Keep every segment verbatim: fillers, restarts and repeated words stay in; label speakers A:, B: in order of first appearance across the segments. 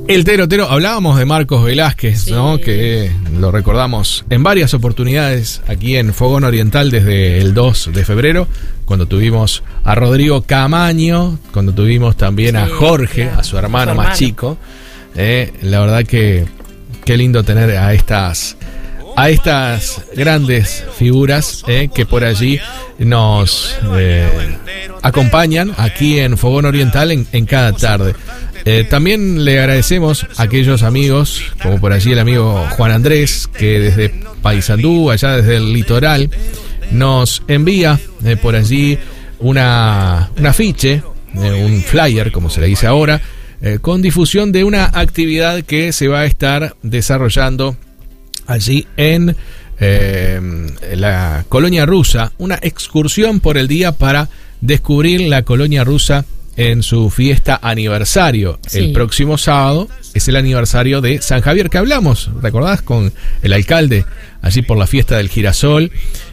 A: El Tero Tero, hablábamos de Marcos Velázquez, sí, ¿no? Que lo recordamos en varias oportunidades aquí en Fogón Oriental desde el dos de febrero, cuando tuvimos a Rodrigo Camaño, cuando tuvimos también sí, a Jorge, claro, a su hermano, su hermano. más chico. Eh, la verdad que qué lindo tener a estas a estas grandes figuras eh, que por allí nos eh, acompañan aquí en Fogón Oriental en, en cada tarde. Eh, también le agradecemos a aquellos amigos, como por allí el amigo Juan Andrés, que desde Paysandú, allá desde el litoral, nos envía eh, por allí una, un afiche, eh, un flyer, como se le dice ahora, eh, con difusión de una actividad que se va a estar desarrollando allí en eh, la colonia rusa, una excursión por el día para descubrir la colonia rusa en su fiesta aniversario. Sí. El próximo sábado es el aniversario de San Javier, que hablamos, ¿recordás? Con el alcalde allí por la fiesta del girasol,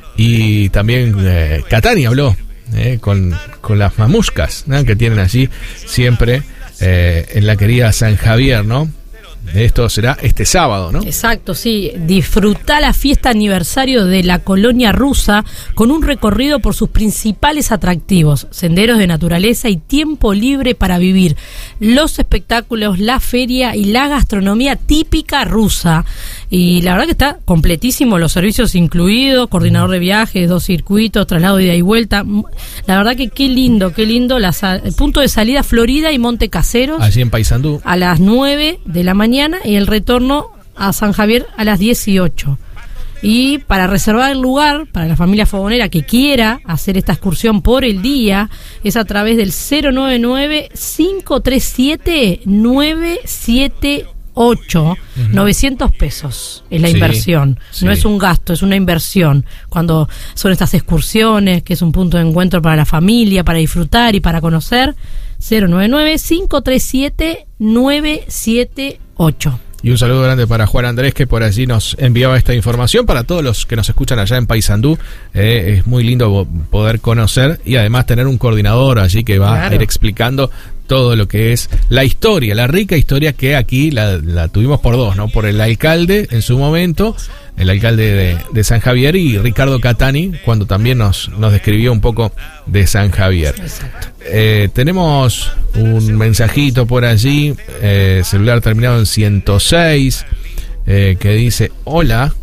A: y también eh, Catani habló eh, con, con las mamuscas, ¿no? Que tienen allí siempre eh, en la querida San Javier, ¿no? Esto será este sábado, ¿no?
B: Exacto, sí. Disfruta la fiesta aniversario de la colonia rusa con un recorrido por sus principales atractivos, senderos de naturaleza y tiempo libre para vivir, los espectáculos, la feria y la gastronomía típica rusa. Y la verdad que está completísimo, los servicios incluidos, coordinador de viajes, dos circuitos, traslado de ida y vuelta. La verdad que qué lindo, qué lindo. La, el punto de salida Florida y Monte Caseros.
A: Allí en Paysandú.
B: A las nueve de la mañana. Y el retorno a San Javier a las dieciocho. Y para reservar el lugar para la familia fogonera que quiera hacer esta excursión por el día, es a través del cero nueve nueve, cinco tres siete, nueve siete ocho. Uh-huh. novecientos pesos es la sí, inversión, sí. No es un gasto, es una inversión. Cuando son estas excursiones, que es un punto de encuentro para la familia, para disfrutar y para conocer, cero nueve nueve, cinco tres siete, nueve siete ocho.
A: Y un saludo grande para Juan Andrés, que por allí nos enviaba esta información. Para todos los que nos escuchan allá en Paysandú, eh, es muy lindo poder conocer y además tener un coordinador allí que va claro. a ir explicando todo lo que es la historia, la rica historia que aquí la, la tuvimos por dos, ¿no? Por el alcalde en su momento, el alcalde de, de San Javier, y Ricardo Catani, cuando también nos, nos describió un poco de San Javier.
B: Exacto.
A: Eh, tenemos un mensajito por allí, eh, celular terminado en ciento seis, eh, que dice: hola,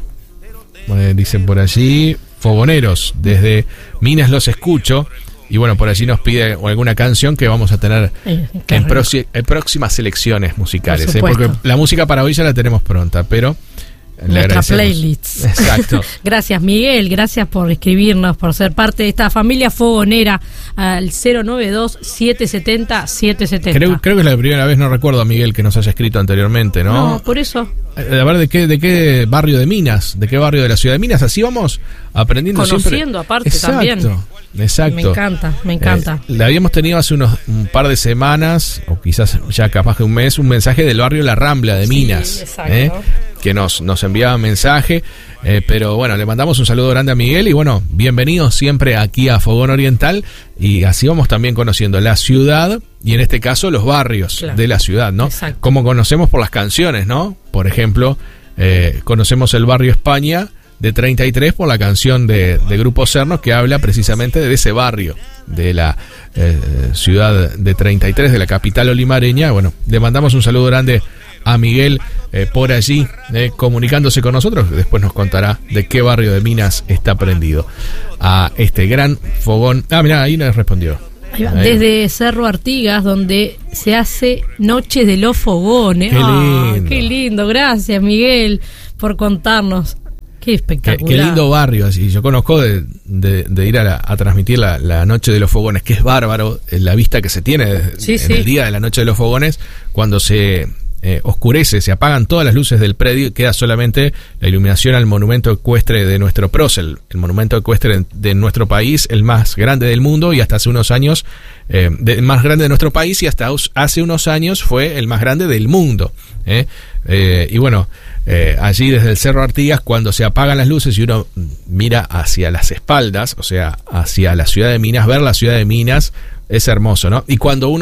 A: eh, dicen por allí, fogoneros, desde Minas los escucho. Y bueno, por allí nos pide alguna canción que vamos a tener eh, en, proxi- en próximas selecciones musicales,
B: por
A: ¿eh? Porque la música para hoy ya la tenemos pronta, pero
B: nuestra playlist.
A: Exacto.
B: Gracias, Miguel, gracias por escribirnos, por ser parte de esta familia fogonera al cero nueve dos, siete siete cero, siete siete cero.
A: Creo, creo que es la primera vez, no recuerdo a Miguel que nos haya escrito anteriormente, ¿no?
B: No, por eso.
A: A ver, ¿de qué, de qué barrio de Minas? ¿De qué barrio de la ciudad de Minas? Así vamos aprendiendo
B: Conociendo
A: siempre.
B: aparte
A: exacto,
B: también.
A: Exacto.
B: Me encanta, me encanta.
A: Eh, la habíamos tenido hace unos un par de semanas, o quizás ya capaz que un mes, un mensaje del barrio La Rambla de Minas.
B: Sí, exacto.
A: ¿eh? Que nos, nos enviaba mensaje, eh, pero bueno, le mandamos un saludo grande a Miguel y bueno, bienvenidos siempre aquí a Fogón Oriental, y así vamos también conociendo la ciudad y en este caso los barrios claro. de la ciudad, ¿no?
B: Exacto.
A: Como conocemos por las canciones, ¿no? Por ejemplo, eh, conocemos el barrio España de treinta y tres por la canción de, de Grupo Sernos, que habla precisamente de ese barrio, de la eh, ciudad de treinta y tres, de la capital olimareña. Bueno, le mandamos un saludo grande a Miguel eh, por allí, eh, comunicándose con nosotros, que después nos contará de qué barrio de Minas está prendido a este gran fogón. Ah, mirá, ahí nos respondió.
B: Ahí va, desde Cerro Artigas, donde se hace Noches de los Fogones.
A: Qué
B: oh,
A: lindo.
B: Qué lindo, gracias Miguel por contarnos. Qué espectacular.
A: Qué, qué lindo barrio, así. Yo conozco de, de, de ir a, la, a transmitir la, la Noche de los Fogones, que es bárbaro la vista que se tiene
B: sí,
A: en
B: sí.
A: el día de la Noche de los Fogones, cuando se eh, oscurece, se apagan todas las luces del predio y queda solamente la iluminación al monumento ecuestre de nuestro prócer, el monumento ecuestre de nuestro país, el más grande del mundo y hasta hace unos años, eh, de, el más grande de nuestro país y hasta hace unos años fue el más grande del mundo. ¿eh? Eh, y bueno, eh, allí desde el Cerro Artigas, cuando se apagan las luces y uno mira hacia las espaldas, o sea, hacia la ciudad de Minas, ver la ciudad de Minas es hermoso, ¿no? Y cuando uno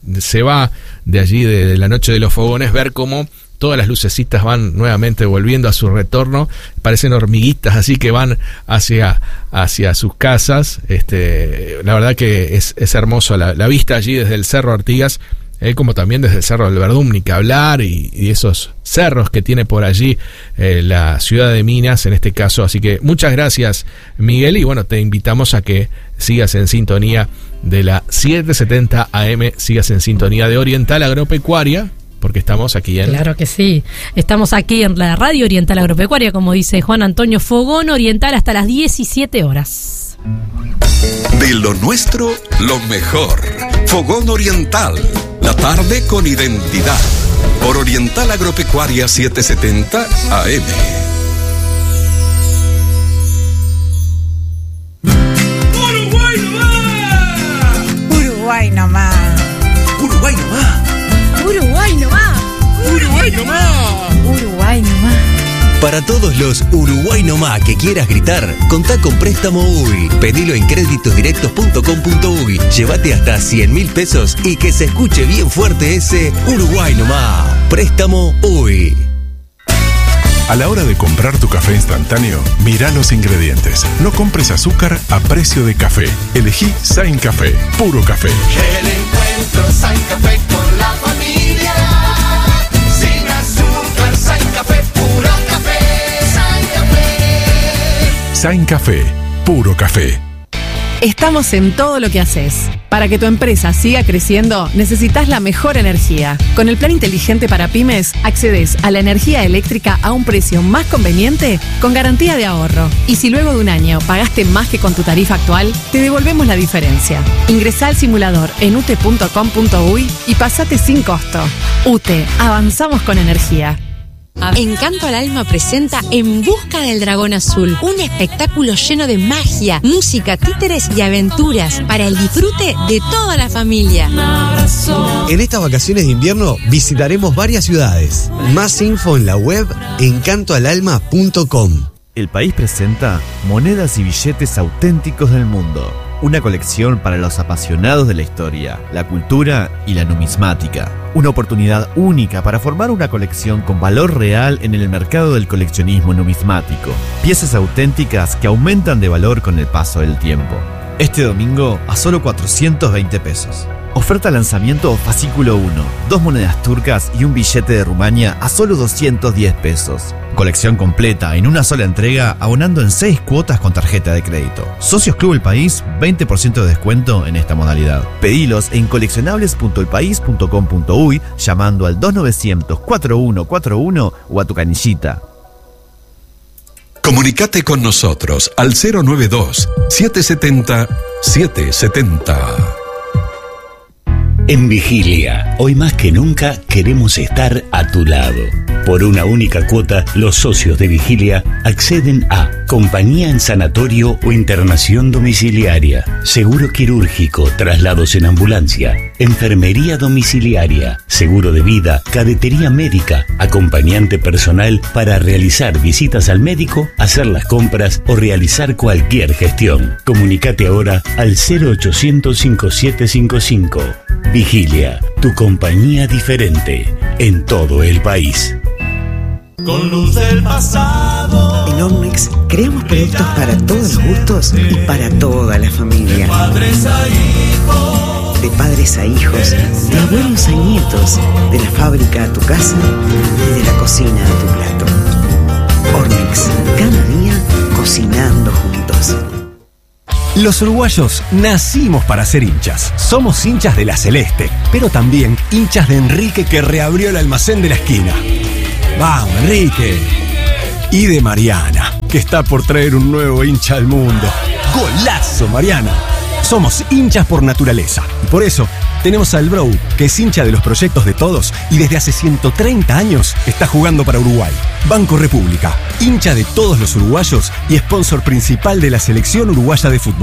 A: se va de allí, de, de la noche de los fogones, ver cómo todas las lucecitas van nuevamente volviendo a su retorno, parecen hormiguitas así que van hacia, hacia sus casas. Este, la verdad que es, es hermoso la, la vista allí desde el Cerro Artigas, eh, como también desde el Cerro del Verdún, ni que hablar, y, y esos cerros que tiene por allí eh, la ciudad de Minas en este caso. Así que muchas gracias, Miguel, y bueno, te invitamos a que sigas en sintonía de la setecientos setenta A M, sigas en sintonía de Oriental Agropecuaria, porque estamos aquí en...
B: Claro que sí, estamos aquí en la Radio Oriental Agropecuaria, como dice Juan Antonio, Fogón Oriental hasta las diecisiete horas.
C: De lo nuestro, lo mejor. Fogón Oriental, la tarde con identidad. Por Oriental Agropecuaria setecientos setenta A M.
D: Uruguay nomás. Uruguay nomás.
E: Uruguay nomás.
D: Uruguay nomás. Uruguay nomás. Uruguay nomás.
E: Para todos los Uruguay nomás que quieras gritar, contá con Préstamo U B I. Pedilo en créditos directos punto com punto uy. Llévate hasta cien mil pesos y que se escuche bien fuerte ese Uruguay nomás. Préstamo U B I.
F: A la hora de comprar tu café instantáneo, mirá los ingredientes. No compres azúcar a precio de café. Elegí Sain Café, puro café.
G: El encuentro Sain Café con la familia. Sin azúcar, Sain Café, puro café. Sain Café.
F: Sain Café, puro café.
H: Estamos en todo lo que haces. Para que tu empresa siga creciendo, necesitas la mejor energía. Con el plan inteligente para pymes, accedes a la energía eléctrica a un precio más conveniente con garantía de ahorro. Y si luego de un año pagaste más que con tu tarifa actual, te devolvemos la diferencia. Ingresá al simulador en ute punto com punto uy y pasate sin costo. UTE, avanzamos con energía.
I: Encanto al Alma presenta En Busca del Dragón Azul, un espectáculo lleno de magia, música, títeres y aventuras para el disfrute de toda la familia.
J: En estas vacaciones de invierno visitaremos varias ciudades. Más info en la web encanto al alma punto com.
K: El País presenta Monedas y billetes auténticos del mundo. Una colección para los apasionados de la historia, la cultura y la numismática. Una oportunidad única para formar una colección con valor real en el mercado del coleccionismo numismático. Piezas auténticas que aumentan de valor con el paso del tiempo. Este domingo a solo cuatrocientos veinte pesos. Oferta lanzamiento fascículo uno. Dos monedas turcas y un billete de Rumania a solo doscientos diez pesos. Colección completa en una sola entrega, abonando en seis cuotas con tarjeta de crédito. Socios Club El País, veinte por ciento de descuento en esta modalidad. Pedilos en coleccionables punto el país punto com punto uy llamando al dos novecientos cuarenta y uno cuarenta y uno o a tu canillita.
C: Comunicate con nosotros al cero noventa y dos, setecientos setenta, setecientos setenta.
L: En Vigilia, hoy más que nunca queremos estar a tu lado. Por una única cuota, los socios de Vigilia acceden a compañía en sanatorio o internación domiciliaria, seguro quirúrgico, traslados en ambulancia, enfermería domiciliaria, seguro de vida, cadetería médica, acompañante personal para realizar visitas al médico, hacer las compras o realizar cualquier gestión. Comunicate ahora al cero ochocientos cincuenta y siete cincuenta y cinco. Vigilia, tu compañía diferente en todo el país.
G: Con luz del pasado.
M: En Ornex creamos productos para todos los gustos y para toda la familia.
G: De padres a hijos.
M: De padres a hijos, de abuelos a nietos, de la fábrica a tu casa y de la cocina a tu plato. Ornex, cada día cocinando juntos.
N: Los uruguayos nacimos para ser hinchas. Somos hinchas de la Celeste, pero también hinchas de Enrique, que reabrió el almacén de la esquina. ¡Vamos, Enrique! Y de Mariana, que está por traer un nuevo hincha al mundo. ¡Golazo, Mariana! Somos hinchas por naturaleza y por eso tenemos al Bro, que es hincha de los proyectos de todos y desde hace ciento treinta años está jugando para Uruguay. Banco República, hincha de todos los uruguayos y sponsor principal de la selección uruguaya de fútbol.